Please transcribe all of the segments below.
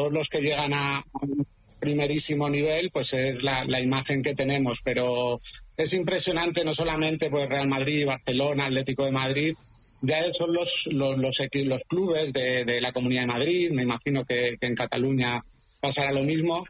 todos los que llegan a un primerísimo nivel, pues es la imagen que tenemos. Pero es impresionante, no solamente pues Real Madrid, Barcelona, Atlético de Madrid, ya son los clubes de la Comunidad de Madrid. Me imagino que en Cataluña pasará lo mismo.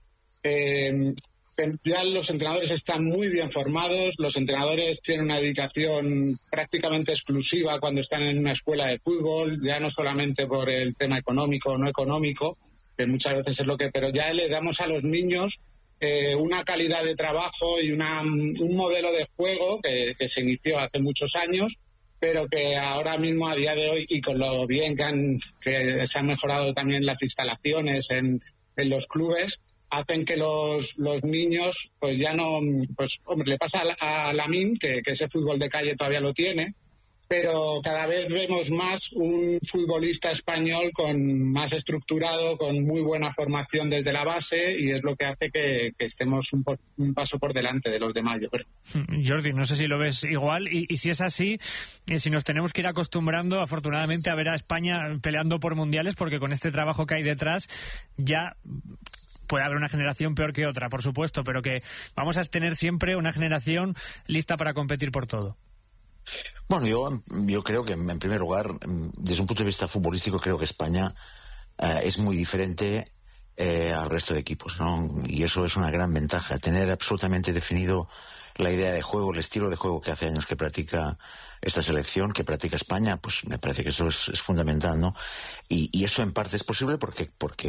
Ya los entrenadores están muy bien formados, los entrenadores tienen una dedicación prácticamente exclusiva cuando están en una escuela de fútbol, ya no solamente por el tema económico o no económico, que muchas veces es lo que... Pero ya le damos a los niños una calidad de trabajo y un modelo de juego que se inició hace muchos años, pero que ahora mismo, a día de hoy, y con lo bien que se han mejorado también las instalaciones en los clubes, hacen que los niños pues ya no... Pues hombre, le pasa a Lamine, que ese fútbol de calle todavía lo tiene, pero cada vez vemos más un futbolista español más estructurado, con muy buena formación desde la base, y es lo que hace que estemos un paso por delante de los demás, yo creo. Jordi, no sé si lo ves igual, y si es así, si nos tenemos que ir acostumbrando, afortunadamente, a ver a España peleando por mundiales, porque con este trabajo que hay detrás ya... Puede haber una generación peor que otra, por supuesto, pero que vamos a tener siempre una generación lista para competir por todo. Bueno, yo creo que, en primer lugar, desde un punto de vista futbolístico, creo que España es muy diferente al resto de equipos, ¿no? Y eso es una gran ventaja, tener absolutamente definido la idea de juego, el estilo de juego que hace años que practica esta selección, que practica España. Pues me parece que eso es fundamental, ¿no? Y eso en parte es posible porque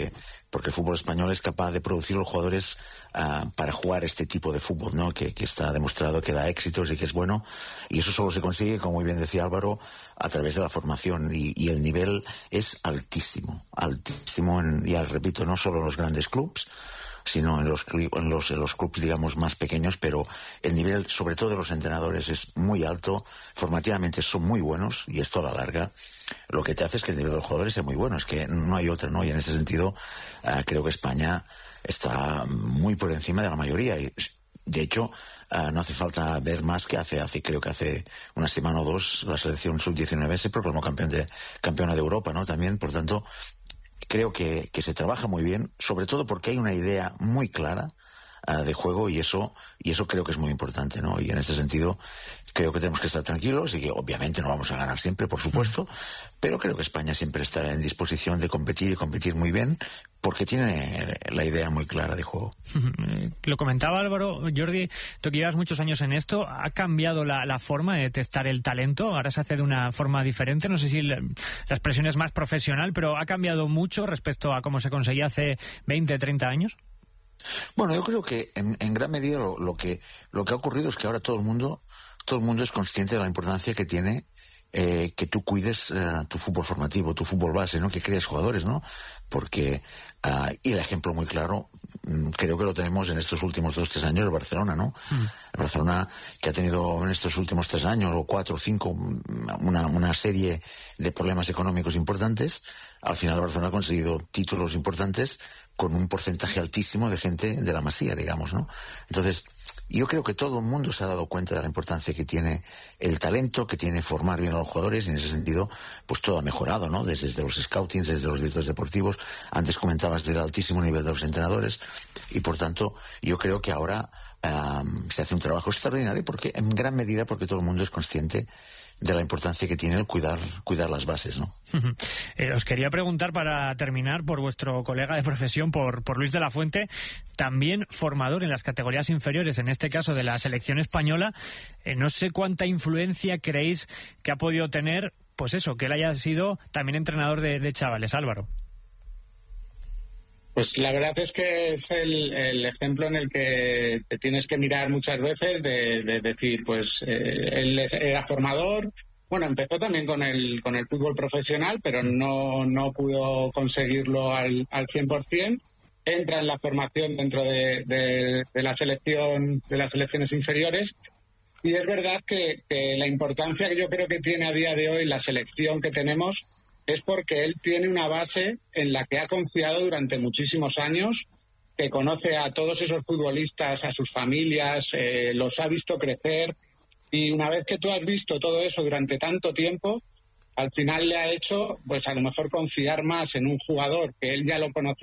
el fútbol español es capaz de producir los jugadores para jugar este tipo de fútbol, ¿no? Que está demostrado que da éxitos y que es bueno, y eso solo se consigue, como muy bien decía Álvaro, a través de la formación, y el nivel es altísimo, ya repito, no solo en los grandes clubs, sino en los clubs, digamos, más pequeños, pero el nivel, sobre todo de los entrenadores, es muy alto, formativamente son muy buenos, y esto a la larga lo que te hace es que el nivel de los jugadores sea muy bueno, es que no hay otra, ¿no? Y en ese sentido creo que España está muy por encima de la mayoría, y de hecho no hace falta ver más que creo que hace una semana o dos la selección sub-19 se proclamó campeona de Europa, ¿no? También, por tanto, creo que se trabaja muy bien, sobre todo porque hay una idea muy clara de juego, y eso creo que es muy importante, ¿no? Y en este sentido creo que tenemos que estar tranquilos, y que obviamente no vamos a ganar siempre, por supuesto, pero creo que España siempre estará en disposición de competir, y competir muy bien, porque tiene la idea muy clara de juego. Lo comentaba Álvaro. Jordi, tú que llevas muchos años en esto, ¿ha cambiado la forma de testar el talento? Ahora se hace de una forma diferente, no sé si la expresión es más profesional, pero ¿ha cambiado mucho respecto a cómo se conseguía hace 20, 30 años? Bueno, yo creo que en gran medida lo que ha ocurrido es que ahora todo el mundo es consciente de la importancia que tiene que tú cuides tu fútbol formativo, tu fútbol base, ¿no? Que crees jugadores, ¿no? Porque y el ejemplo muy claro creo que lo tenemos en estos últimos 2-3 años, el Barcelona, ¿no? El Barcelona, que ha tenido en estos últimos 3 años o 4 o 5 una serie de problemas económicos importantes. Al final el Barcelona ha conseguido títulos importantes con un porcentaje altísimo de gente de la Masía, digamos, ¿no? Entonces, yo creo que todo el mundo se ha dado cuenta de la importancia que tiene el talento, que tiene formar bien a los jugadores, y en ese sentido, pues todo ha mejorado, ¿no? Desde los scoutings, desde los directores deportivos, antes comentabas del altísimo nivel de los entrenadores, y por tanto, yo creo que ahora se hace un trabajo extraordinario, porque en gran medida porque todo el mundo es consciente de la importancia que tiene el cuidar las bases, ¿no? Os quería preguntar, para terminar, por vuestro colega de profesión, por Luis de la Fuente, también formador en las categorías inferiores, en este caso de la selección española. No sé cuánta influencia creéis que ha podido tener, pues eso, que él haya sido también entrenador de chavales, Álvaro. Pues la verdad es que es el ejemplo en el que te tienes que mirar muchas veces, de decir, pues él era formador. Bueno, empezó también con el fútbol profesional, pero no pudo conseguirlo al 100%. Entra en la formación dentro de la selección, de las selecciones inferiores. Y es verdad que la importancia que yo creo que tiene a día de hoy la selección que tenemos es porque él tiene una base en la que ha confiado durante muchísimos años, que conoce a todos esos futbolistas, a sus familias, los ha visto crecer, y una vez que tú has visto todo eso durante tanto tiempo, al final le ha hecho, pues a lo mejor, confiar más en un jugador que él ya lo conocía